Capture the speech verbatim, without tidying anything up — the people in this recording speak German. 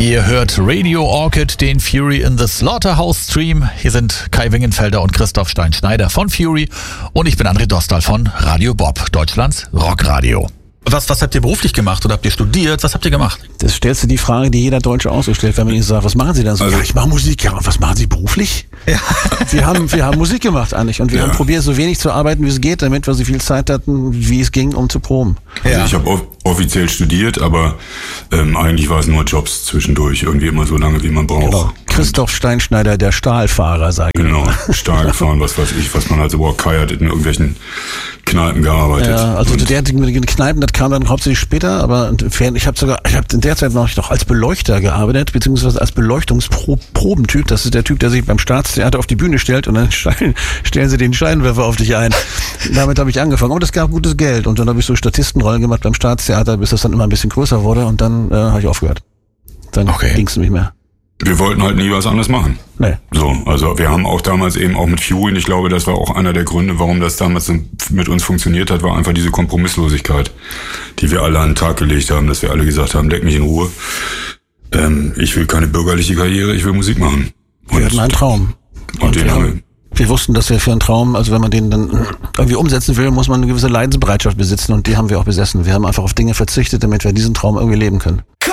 Ihr hört Radio Orchid, den Fury in the Slaughterhouse Stream. Hier sind Kai Wingenfelder und Christoph Stein-Schneider von Fury und ich bin André Dostal von Radio Bob, Deutschlands Rockradio. Was, was habt ihr beruflich gemacht oder habt ihr studiert? Was habt ihr gemacht? Das stellst du die Frage, die jeder Deutsche auch so stellt, wenn man ihn sagt, was machen Sie denn so? Also ja, ich mache Musik. Ja, und was machen Sie beruflich? Ja. Wir haben, wir haben Musik gemacht eigentlich und wir Ja. haben probiert, so wenig zu arbeiten, wie es geht, damit wir so viel Zeit hatten, wie es ging, um zu proben. Also Ja. ich habe off- offiziell studiert, aber ähm, eigentlich war es nur Jobs zwischendurch, irgendwie immer so lange, wie man braucht. Genau. Christoph Steinschneider, der Stahlfahrer, sag ich. Genau, Stahl gefahren, was weiß ich, was man halt so braucht. Kai hat in irgendwelchen Kneipen gearbeitet. Ja, also Und der mit den Kneipen, das kam dann hauptsächlich später, aber ich habe sogar, ich habe in der Zeit noch noch als Beleuchter gearbeitet, beziehungsweise als Beleuchtungsprobentyp. Das ist der Typ, der sich beim Staatstheater auf die Bühne stellt und dann stellen, stellen sie den Scheinwerfer auf dich ein. Damit habe ich angefangen. Und es gab gutes Geld. Und dann habe ich so Statistenrollen gemacht beim Staatstheater, bis das dann immer ein bisschen größer wurde und dann äh, habe ich aufgehört. Dann Okay. ging es nicht mehr. wir wollten halt nie was anderes machen. Nee. So, also wir haben auch damals eben auch mit Fury, und ich glaube, das war auch einer der Gründe, warum das damals so mit uns funktioniert hat, war einfach diese Kompromisslosigkeit, die wir alle an den Tag gelegt haben, dass wir alle gesagt haben, leck mich in Ruhe. Ähm, ich will keine bürgerliche Karriere, ich will Musik machen. Wir hatten einen Traum. und den wir, haben wir. wir wussten, dass wir für einen Traum, also wenn man den dann irgendwie umsetzen will, muss man eine gewisse Leidensbereitschaft besitzen und die haben wir auch besessen. Wir haben einfach auf Dinge verzichtet, damit wir diesen Traum irgendwie leben können.